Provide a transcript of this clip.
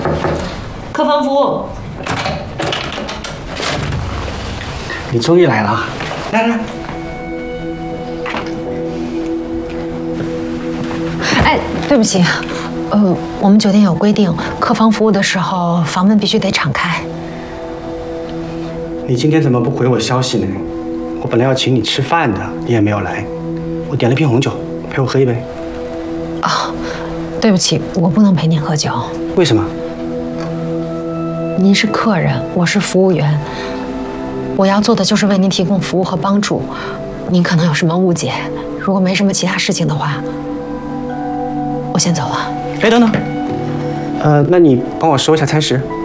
客房服务。 你终于来了，来。 哎，对不起，我们酒店有规定，客房服务的时候房门必须得敞开。 你今天怎么不回我消息呢？我本来要请你吃饭的，你也没有来。我点了瓶红酒，陪我喝一杯。 哦，对不起，我不能陪您喝酒。 为什么？ 您是客人，我是服务员，我要做的就是为您提供服务和帮助。您可能有什么误解，如果没什么其他事情的话，我先走了。 哎，等等，那你帮我收一下餐食。